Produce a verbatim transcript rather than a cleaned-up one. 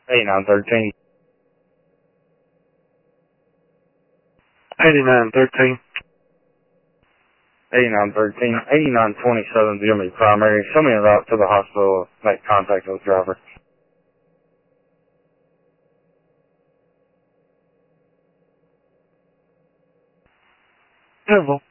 eighty-nine thirteen. eighty-nine thirteen. eighty-nine thirteen. eighty-nine twenty-seven, Jimmy Primary. Show me a route to the hospital. Make contact with the driver. Interval.